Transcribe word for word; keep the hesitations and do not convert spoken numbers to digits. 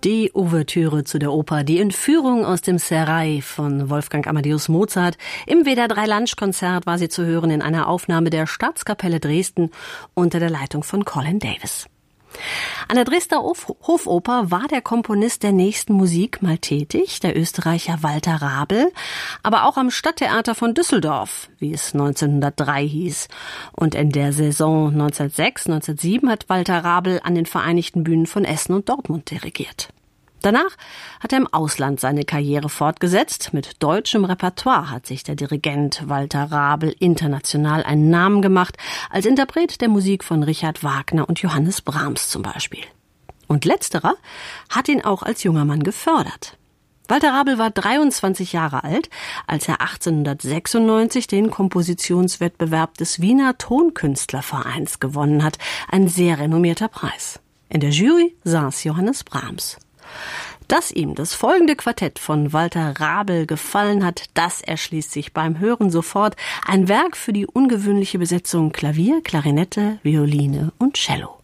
Die Ouvertüre zu der Oper Die Entführung aus dem Serail von Wolfgang Amadeus Mozart. Im W D R drei Lunch-Konzert war sie zu hören in einer Aufnahme der Staatskapelle Dresden unter der Leitung von Colin Davis. An der Dresdner Hofoper war der Komponist der nächsten Musik mal tätig, der Österreicher Walter Rabel, aber auch am Stadttheater von Düsseldorf, wie es neunzehnhundertdrei hieß. Und in der Saison neunzehnhundertsechs neunzehnhundertsieben hat Walter Rabel an den Vereinigten Bühnen von Essen und Dortmund dirigiert. Danach hat er im Ausland seine Karriere fortgesetzt. Mit deutschem Repertoire hat sich der Dirigent Walter Rabel international einen Namen gemacht, als Interpret der Musik von Richard Wagner und Johannes Brahms zum Beispiel. Und letzterer hat ihn auch als junger Mann gefördert. Walter Rabel war dreiundzwanzig Jahre alt, als er achtzehnhundertsechsundneunzig den Kompositionswettbewerb des Wiener Tonkünstlervereins gewonnen hat, ein sehr renommierter Preis. In der Jury saß Johannes Brahms. Dass ihm das folgende Quartett von Walter Rabel gefallen hat, das erschließt sich beim Hören sofort. Ein Werk für die ungewöhnliche Besetzung Klavier, Klarinette, Violine und Cello.